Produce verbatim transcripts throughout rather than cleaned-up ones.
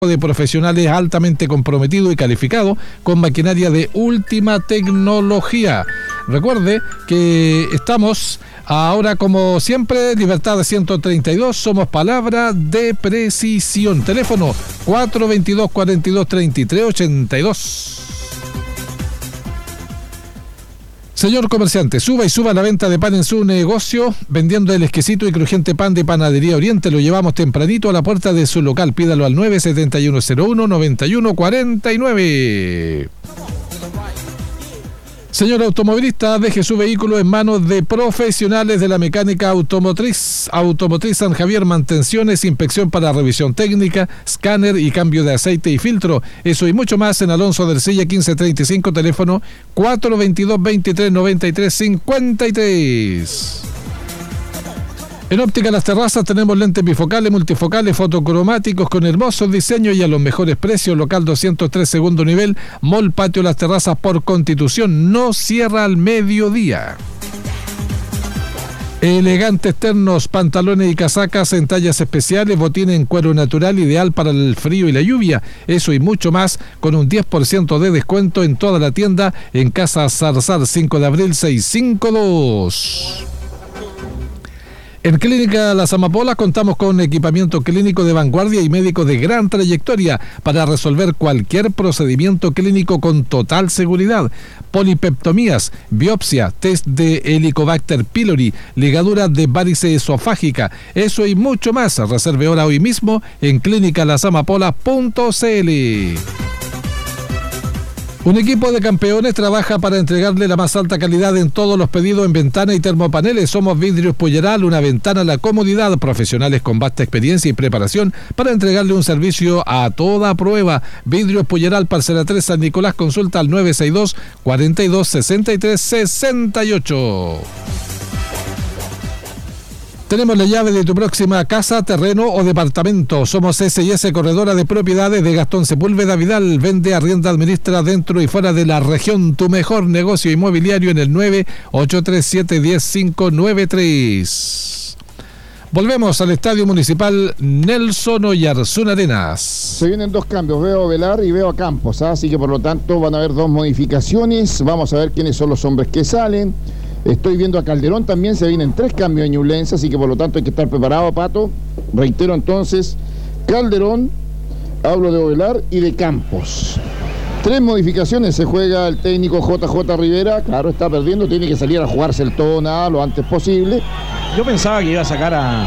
de profesionales altamente comprometidos y calificados con maquinaria de última tecnología. Recuerde que estamos ahora, como siempre, Libertad ciento treinta y dos, somos palabra de precisión. Teléfono cuatro veintidós, cuarenta y dos, treinta y tres, ochenta y dos. Señor comerciante, suba y suba la venta de pan en su negocio, vendiendo el exquisito y crujiente pan de Panadería Oriente. Lo llevamos tempranito a la puerta de su local. Pídalo al nueve siete uno cero uno, nueve uno cuatro nueve. Señor automovilista, deje su vehículo en manos de profesionales de la mecánica automotriz. Automotriz San Javier, mantenciones, inspección para revisión técnica, escáner y cambio de aceite y filtro. Eso y mucho más en Alonso de Ercilla quince treinta y cinco, teléfono cuatro veintidós, veintitrés noventa y tres cincuenta y tres. En Óptica Las Terrazas tenemos lentes bifocales, multifocales, fotocromáticos con hermosos diseños y a los mejores precios. Local doscientos tres, segundo nivel, Mall Patio Las Terrazas por Constitución. No cierra al mediodía. Elegantes ternos, pantalones y casacas en tallas especiales, botines en cuero natural, ideal para el frío y la lluvia. Eso y mucho más con un diez por ciento de descuento en toda la tienda en Casa Zarzar, cinco de abril seiscientos cincuenta y dos. En Clínica Las Amapolas contamos con equipamiento clínico de vanguardia y médicos de gran trayectoria para resolver cualquier procedimiento clínico con total seguridad. Polipeptomías, biopsia, test de Helicobacter pylori, ligadura de varice esofágica, eso y mucho más. Reserve ahora hoy mismo en clínica las amapolas punto c l. Un equipo de campeones trabaja para entregarle la más alta calidad en todos los pedidos en ventana y termopaneles. Somos Vidrios Puyeral, una ventana a la comodidad, profesionales con vasta experiencia y preparación para entregarle un servicio a toda prueba. Vidrios Puyeral, parcela tres, San Nicolás, consulta al nueve seis dos, cuarenta y dos, sesenta y tres, sesenta y ocho. Tenemos la llave de tu próxima casa, terreno o departamento. Somos S y S Corredora de Propiedades de Gastón Sepúlveda Vidal. Vende, arrienda, administra dentro y fuera de la región. Tu mejor negocio inmobiliario en el nueve ocho tres siete, uno cero cinco nueve tres. Volvemos al Estadio Municipal Nelson Oyarzún Arenas. Se vienen dos cambios, veo a Velar y veo a Campos, ¿eh? Así que por lo tanto van a haber dos modificaciones. Vamos a ver quiénes son los hombres que salen. Estoy viendo a Calderón también, se vienen tres cambios en Ñublense, así que por lo tanto hay que estar preparado, Pato. Reitero entonces, Calderón, hablo de Ovelar y de Campos. Tres modificaciones, se juega el técnico J J Rivera, claro, está perdiendo, tiene que salir a jugarse el todo nada lo antes posible. Yo pensaba que iba a sacar a,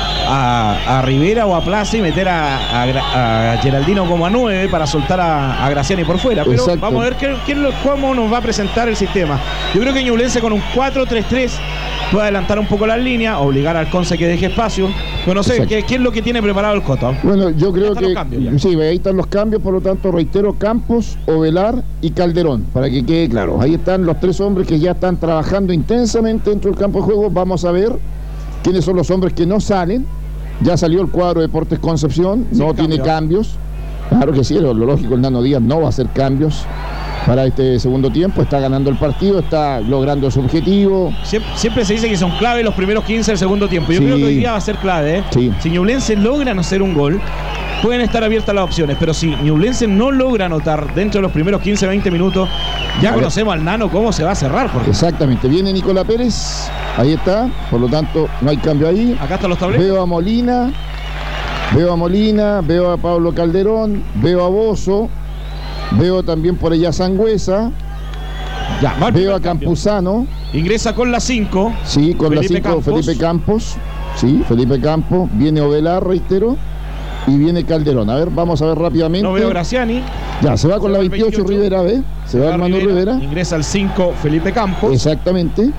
a, a Rivera o a Plaza y meter a, a, a Geraldino como a nueve para soltar a, a Graciani por fuera, pero exacto. Vamos a ver qué, qué, cómo nos va a presentar el sistema. Yo creo que Ñublense con un cuatro tres tres puede adelantar un poco las líneas, obligar al Conce que deje espacio. Pero no sé, ¿qué, ¿qué es lo que tiene preparado el Coto? Bueno, yo creo que sí, ahí están los cambios, por lo tanto reitero, Campos, Ovelar y Calderón, para que quede claro. Ahí están los tres hombres que ya están trabajando intensamente dentro del campo de juego. Vamos a ver quiénes son los hombres que no salen. Ya salió el cuadro de Deportes Concepción, no sí, tiene cambio. cambios. Claro que sí, lo, lo lógico, el Nano Díaz no va a hacer cambios para este segundo tiempo, está ganando el partido, está logrando su objetivo. Siempre, siempre se dice que son clave los primeros quince del segundo tiempo. Yo sí. creo que hoy día va a ser clave, ¿eh? Sí. Si Ñublense logra hacer un gol, pueden estar abiertas las opciones, pero si Ñublense no logra anotar dentro de los primeros quince, veinte minutos, ya conocemos al Nano cómo se va a cerrar. Porque... Exactamente, viene Nicolás Pérez, ahí está, por lo tanto no hay cambio ahí. Acá están los tableros. Veo a Molina, veo a Molina, veo a Pablo Calderón, veo a Bozo. Veo también por allá a Sangüesa. Ya, veo a Campuzano. Ingresa con la cinco. Sí, con Felipe la cinco Felipe Campos. Sí, Felipe Campos. Viene Ovelar, reitero. Y viene Calderón. A ver, vamos a ver rápidamente. No veo Graciani. Ya, se va con se la veintiocho, veintiocho Rivera, ¿ve? Se, se va Armando Rivera, Rivera. Ingresa al cinco Felipe Campos. Exactamente.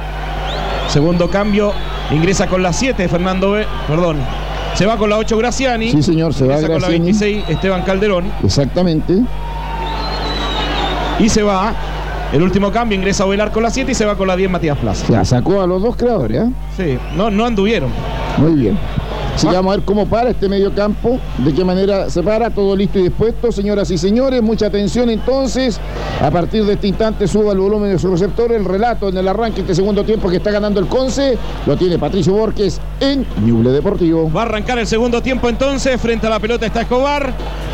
Segundo cambio. Ingresa con la siete Fernando B. Perdón. Se va con la ocho Graciani. Sí, señor, se ingresa va Graciani. Con la veintiséis Esteban Calderón. Exactamente. Y se va, el último cambio, ingresa a Ovelar con la siete y se va con la diez Matías Plaza. Ya sacó a los dos creadores, ¿eh? Sí, no, no anduvieron. Muy bien. Así que vamos a ver cómo para este medio campo, de qué manera se para, todo listo y dispuesto, señoras y señores, mucha atención entonces, a partir de este instante suba el volumen de su receptor, el relato en el arranque de este segundo tiempo que está ganando el Conce, lo tiene Patricio Borges en Ñuble Deportivo. Va a arrancar el segundo tiempo entonces, frente a la pelota está Escobar.